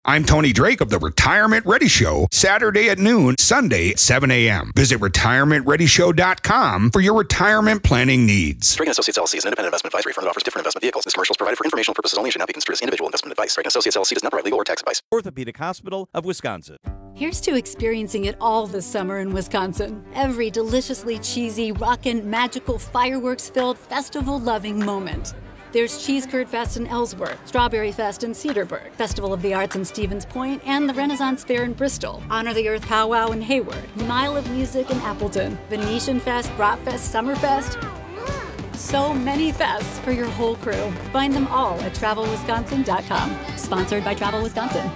I'm Tony Drake of the Retirement Ready Show, Saturday at noon, Sunday at 7 a.m. Visit retirementreadyshow.com for your retirement planning needs. Drake & Associates LLC is an independent investment advisory firm that offers different investment vehicles. This commercial is provided for informational purposes only and should not be construed as individual investment advice. Drake & Associates LLC does not provide legal or tax advice. Orthopedic Hospital of Wisconsin. Here's to experiencing it all this summer in Wisconsin. Every deliciously cheesy, rockin', magical, fireworks-filled, festival-loving moment. There's Cheese Curd Fest in Ellsworth, Strawberry Fest in Cedarburg, Festival of the Arts in Stevens Point, and the Renaissance Fair in Bristol, Honor the Earth Powwow in Hayward, Mile of Music in Appleton, Venetian Fest, Bratfest, Summerfest. So many fests for your whole crew. Find them all at TravelWisconsin.com. Sponsored by Travel Wisconsin.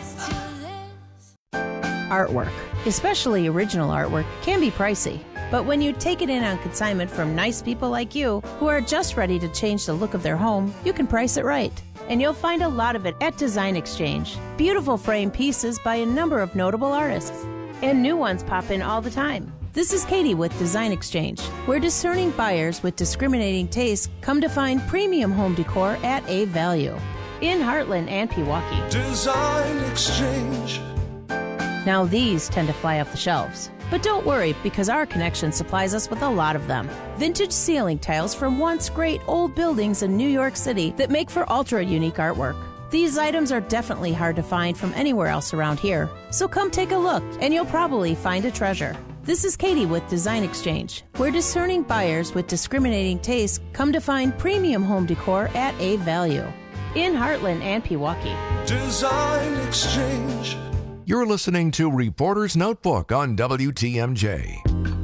Artwork, especially original artwork, can be pricey. But when you take it in on consignment from nice people like you who are just ready to change the look of their home, you can price it right. And you'll find a lot of it at Design Exchange. Beautiful frame pieces by a number of notable artists. And new ones pop in all the time. This is Katie with Design Exchange, where discerning buyers with discriminating tastes come to find premium home decor at a value. In Heartland and Pewaukee. Design Exchange. Now these tend to fly off the shelves. But don't worry, because our connection supplies us with a lot of them. Vintage ceiling tiles from once great old buildings in New York City that make for ultra-unique artwork. These items are definitely hard to find from anywhere else around here. So come take a look, and you'll probably find a treasure. This is Katie with Design Exchange, where discerning buyers with discriminating tastes come to find premium home decor at a value. In Heartland and Pewaukee. Design Exchange. You're listening to Reporter's Notebook on WTMJ.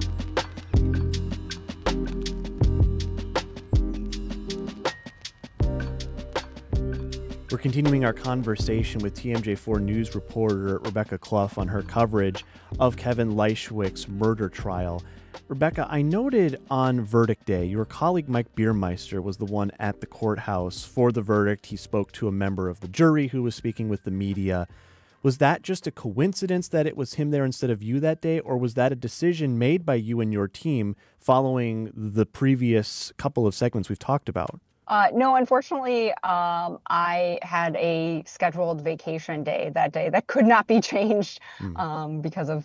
We're continuing our conversation with TMJ4 News reporter Rebecca Clough on her coverage of Kevin Leishwick's murder trial. Rebecca, I noted on verdict day, your colleague Mike Biermeister was the one at the courthouse for the verdict. He spoke to a member of the jury who was speaking with the media. Was that just a coincidence that it was him there instead of you that day, or was that a decision made by you and your team following the previous couple of segments we've talked about? No, unfortunately, I had a scheduled vacation day that could not be changed because of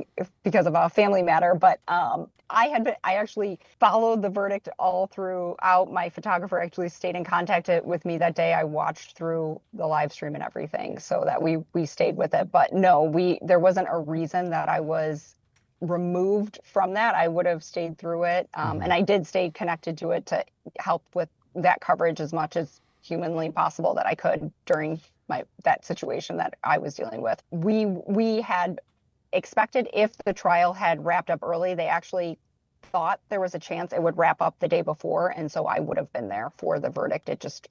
a family matter. But I actually followed the verdict all throughout. My photographer actually stayed in contact with me that day. I watched through the live stream and everything so that we stayed with it. But no, there wasn't a reason that I was removed from that. I would have stayed through it. And I did stay connected to it to help with that coverage as much as humanly possible that I could during that situation that I was dealing with. We had expected, if the trial had wrapped up early, they actually thought there was a chance it would wrap up the day before, and so I would have been there for the verdict. It just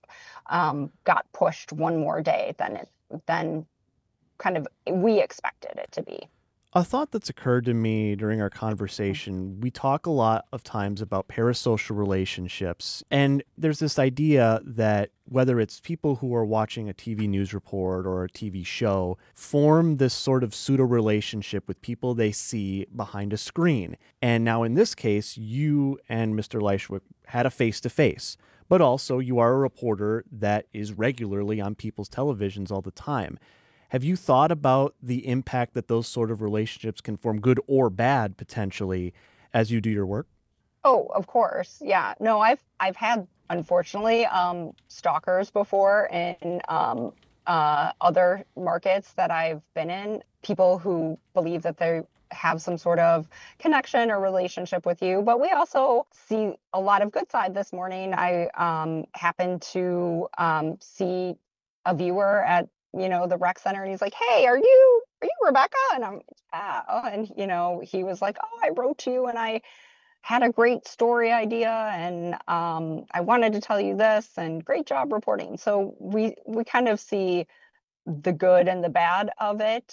got pushed one more day than kind of we expected it to be. A thought that's occurred to me during our conversation, we talk a lot of times about parasocial relationships, and there's this idea that whether it's people who are watching a TV news report or a TV show, form this sort of pseudo-relationship with people they see behind a screen. And now in this case, you and Mr. Leishwick had a face-to-face, but also you are a reporter that is regularly on people's televisions all the time. Have you thought about the impact that those sort of relationships can form, good or bad, potentially, as you do your work? Oh, of course. Yeah. No, I've had, unfortunately, stalkers before in other markets that I've been in. People who believe that they have some sort of connection or relationship with you. But we also see a lot of good side. This morning, I happened to see a viewer at the rec center, and he's like, "Hey, are you Rebecca?" And I'm, and he was like, "Oh, I wrote you and I had a great story idea and I wanted to tell you this, and great job reporting." So we kind of see the good and the bad of it.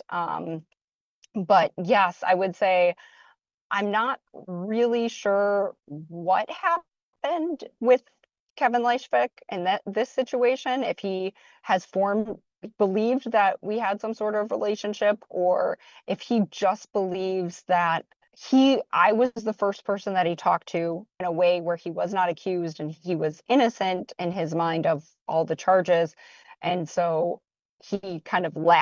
But yes, I would say I'm not really sure what happened with Kevin Leishwick in this situation, if he has believed that we had some sort of relationship, or if he just believes that I was the first person that he talked to in a way where he was not accused and he was innocent in his mind of all the charges. And so he kind of laughed